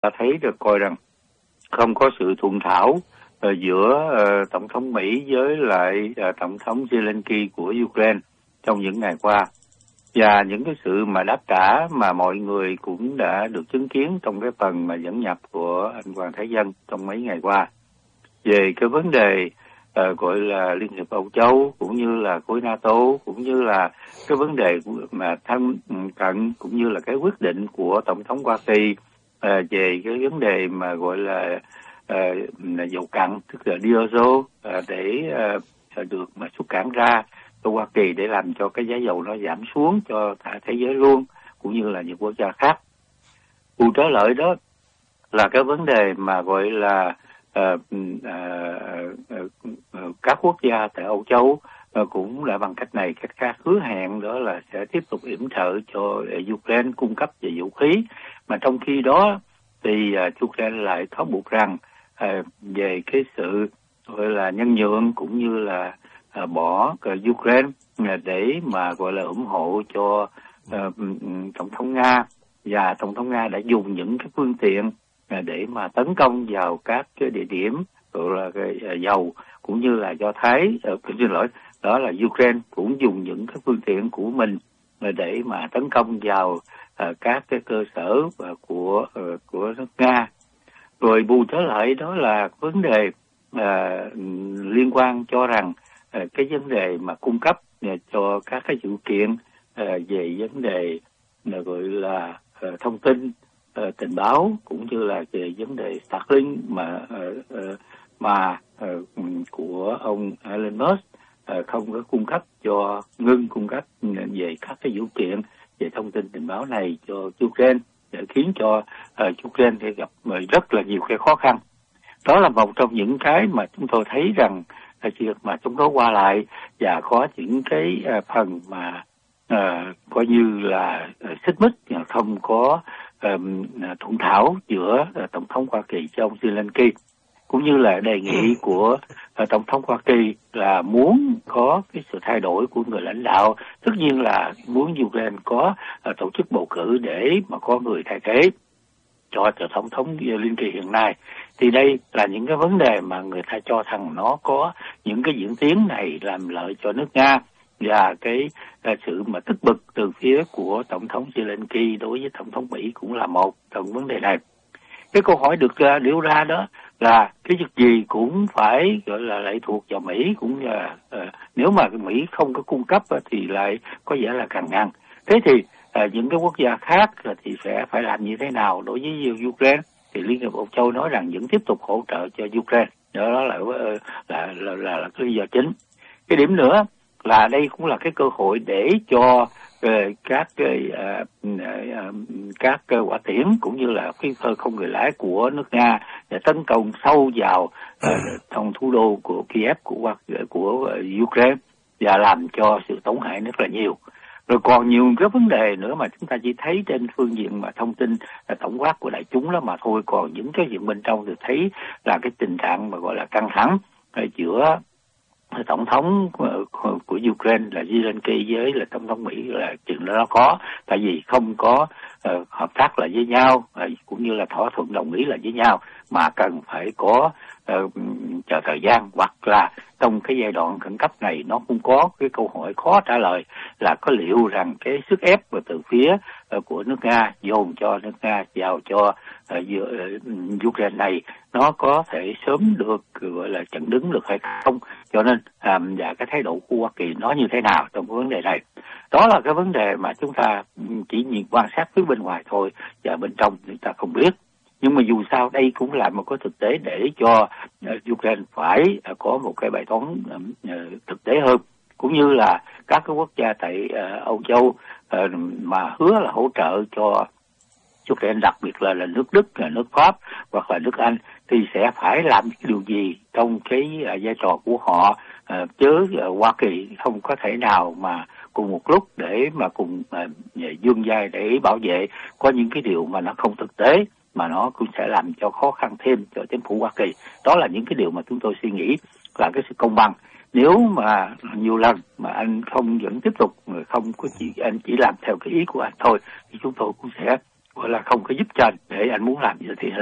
ta thấy được coi rằng không có sự thuận thảo giữa Tổng thống Mỹ với lại Tổng thống Zelensky của Ukraine trong những ngày qua. Và những cái sự mà đáp trả mà mọi người cũng đã được chứng kiến trong cái phần mà dẫn nhập của anh Hoàng Thái Dân trong mấy ngày qua về cái vấn đề gọi là Liên hiệp Âu Châu cũng như là khối NATO, cũng như là cái vấn đề mà thân cận cũng như là cái quyết định của Tổng thống Hoa Kỳ về cái vấn đề mà gọi là dầu cặn, tức là diesel, để được mà xuất cảng ra cho Hoa Kỳ để làm cho cái giá dầu nó giảm xuống cho cả thế giới luôn, cũng như là những quốc gia khác. Vụ trở lợi đó là cái vấn đề mà gọi là các quốc gia tại Âu Châu cũng đã bằng cách này cách khác hứa hẹn đó là sẽ tiếp tục yểm trợ cho Ukraine cung cấp về vũ khí, mà trong khi đó thì Ukraine lại cáo buộc rằng về cái sự gọi là nhân nhượng cũng như là bỏ Ukraine để mà gọi là ủng hộ cho Tổng thống Nga, và Tổng thống Nga đã dùng những cái phương tiện để mà tấn công vào các cái địa điểm gọi là cái dầu cũng như là do Thái, xin lỗi, đó là Ukraine cũng dùng những cái phương tiện của mình để mà tấn công vào các cái cơ sở của nước Nga. Rồi bù trở lại đó là vấn đề liên quan cho rằng cái vấn đề mà cung cấp cho các cái sự kiện về vấn đề gọi là thông tin tình báo cũng như là về vấn đề Starlink mà của ông Elon Musk không có cung cấp cho ngưng cung cấp về các cái dữ kiện về thông tin tình báo này cho Ukraine, để khiến cho Ukraine thì gặp rất là nhiều cái khó khăn. Đó là một trong những cái mà chúng tôi thấy rằng việc mà chúng nó qua lại và có những cái phần mà coi như là xích mích, không có thuận thảo giữa Tổng thống Hoa Kỳ cho ông Zelensky, cũng như là đề nghị của Tổng thống Hoa Kỳ là muốn có cái sự thay đổi của người lãnh đạo, tất nhiên là muốn Ukraine có tổ chức bầu cử để mà có người thay thế cho Tổng thống Zelensky hiện nay. Thì đây là những cái vấn đề mà người ta cho rằng nó có những cái diễn tiến này làm lợi cho nước Nga, và cái sự mà tức bực từ phía của Tổng thống Zelensky đối với Tổng thống Mỹ cũng là một trong vấn đề này. Cái câu hỏi được nêu ra đó là cái việc gì cũng phải gọi là lệ thuộc vào Mỹ, cũng là nếu mà Mỹ không có cung cấp thì lại có vẻ là càng ngăn. Thế thì những cái quốc gia khác thì sẽ phải làm như thế nào đối với Ukraine? Thì Liên hiệp Âu Châu nói rằng vẫn tiếp tục hỗ trợ cho Ukraine. Đó là cái lý do chính. Cái điểm nữa là đây cũng là cái cơ hội để cho các hỏa tiễn cũng như là phi cơ không người lái của nước Nga để tấn công sâu vào trong thủ đô của Kiev của Ukraine và làm cho sự tổn hại rất là nhiều. Rồi còn nhiều cái vấn đề nữa mà chúng ta chỉ thấy trên phương diện mà thông tin tổng quát của đại chúng đó mà thôi, còn những cái chuyện bên trong thì thấy là cái tình trạng mà gọi là căng thẳng giữa Tổng thống của Ukraine là Zelensky với là Tổng thống Mỹ là chuyện đó nó có, tại vì không có hợp tác lại với nhau cũng như là thỏa thuận đồng ý lại với nhau, mà cần phải có chờ thời gian, hoặc là trong cái giai đoạn khẩn cấp này nó cũng có cái câu hỏi khó trả lời là có liệu rằng cái sức ép từ phía của nước Nga dồn cho nước Nga vào cho Ukraine này nó có thể sớm được gọi là chặn đứng được hay không, cho nên và cái thái độ của Hoa Kỳ nó như thế nào trong cái vấn đề này. Đó là cái vấn đề mà chúng ta chỉ nhìn quan sát phía bên ngoài thôi, và bên trong chúng ta không biết. Nhưng mà dù sao đây cũng là một cái thực tế để cho Ukraine phải có một cái bài toán thực tế hơn, cũng như là các cái quốc gia tại Âu Châu mà hứa là hỗ trợ cho Ukraine, đặc biệt là nước Đức, là nước Pháp hoặc là nước Anh, thì sẽ phải làm điều gì trong cái vai trò của họ, chứ Hoa Kỳ không có thể nào mà cùng một lúc để mà cùng dương vai để bảo vệ. Có những cái điều mà nó không thực tế mà nó cũng sẽ làm cho khó khăn thêm cho chính phủ Hoa Kỳ. Đó là những cái điều mà chúng tôi suy nghĩ là cái sự công bằng. Nếu mà nhiều lần mà anh không vẫn tiếp tục, không có anh chỉ làm theo cái ý của anh thôi, thì chúng tôi cũng sẽ gọi là không có giúp cho anh để anh muốn làm gì thì